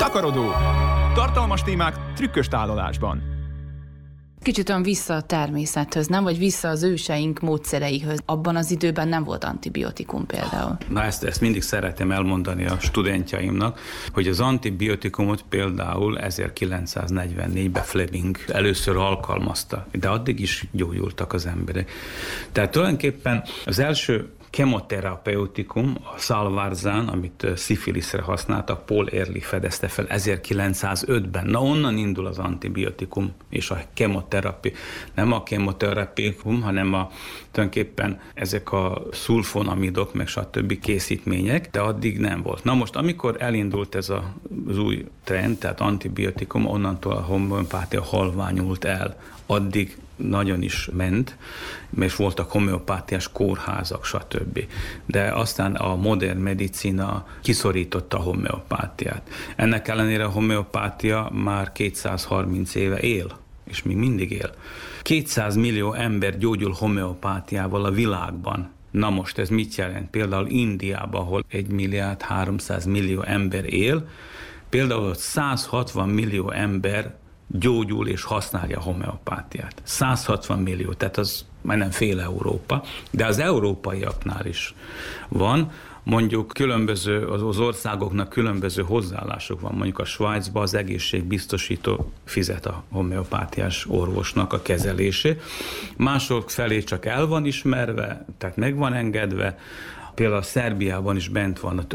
Takarodó. Tartalmas témák trükkös tálolásban. Kicsit olyan vissza a természethez, nem? Vagy vissza az őseink módszereihez. Abban az időben nem volt antibiotikum például. Na ezt mindig szeretem elmondani a studentjaimnak, hogy az antibiotikumot például 1944-ben Fleming először alkalmazta, de addig is gyógyultak az emberek. Tehát tulajdonképpen az első kemoterapeutikum, a Salvarsan, amit szifiliszre használtak, Paul Ehrlich fedezte fel 1905-ben. Na onnan indul az antibiotikum és a kemoterapia. Nem a kemoterapikum, hanem tulajdonképpen ezek a szulfonamidok, meg stb. Készítmények, de addig nem volt. Na most, amikor elindult ez az új trend, tehát antibiotikum, onnantól a homeopátia halványult el. Addig nagyon is ment, és voltak homeopátiás kórházak, stb. De aztán a modern medicina kiszorította a homeopátiát. Ennek ellenére a homeopátia már 230 éve él, és még mindig él. 200 millió ember gyógyul homeopátiával a világban. Na most ez mit jelent? Például Indiában, ahol 1,3 milliárd ember él, például 160 millió ember gyógyul és használja a homeopátiát. 160 millió, tehát az majdnem fél Európa, de az európaiaknál is van. Mondjuk különböző, az országoknak különböző hozzáállások van. Mondjuk a Svájcban az egészségbiztosító fizet a homeopátiás orvosnak a kezelését. Mások felé csak el van ismerve, tehát meg van engedve. Például a Szerbiában is bent van